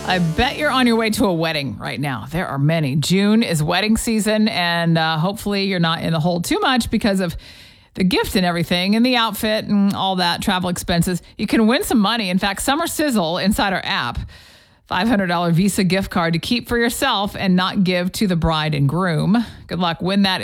I bet you're on your way to a wedding right now. There are many. June is wedding season, and hopefully you're not in the hole too much because of the gift and everything and the outfit and all that, travel expenses. You can win some money. In fact, Summer Sizzle inside our app, $500 Visa gift card to keep for yourself and not give to the bride and groom. Good luck. Win that